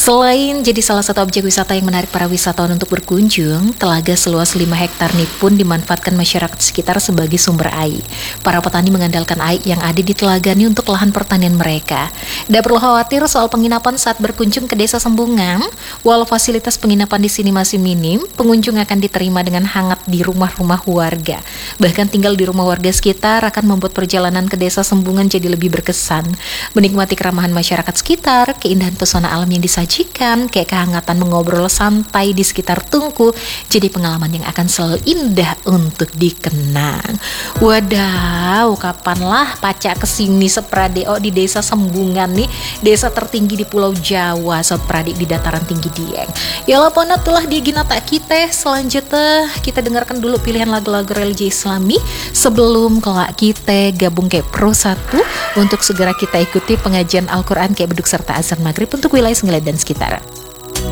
Selain jadi salah satu objek wisata yang menarik para wisatawan untuk berkunjung, telaga seluas 5 hektar ini pun dimanfaatkan masyarakat sekitar sebagai sumber air. Para petani mengandalkan air yang ada di telaga ini untuk lahan pertanian mereka. Tidak perlu khawatir soal penginapan saat berkunjung ke Desa Sembungan. Walau fasilitas penginapan di sini masih minim, pengunjung akan diterima dengan hangat di rumah-rumah warga. Bahkan tinggal di rumah warga sekitar akan membuat perjalanan ke Desa Sembungan jadi lebih berkesan. Menikmati keramahan masyarakat sekitar, keindahan pesona alam yang disajikan, kayak kehangatan mengobrol santai di sekitar tungku, jadi pengalaman yang akan selalu indah untuk dikenang. Wadaw, kapanlah pacak kesini sepradeo di Desa Sembungan nih, desa tertinggi di Pulau Jawa, sepradik di dataran tinggi Dieng. Yalah ponat tulah di ginata kita. Selanjutnya kita dengarkan dulu pilihan lagu-lagu religi Islami sebelum kelak kita gabung ke Pro 1 untuk segera kita ikuti pengajian Al-Quran kayak beduk serta azan maghrib untuk wilayah Senggala dan sekitar.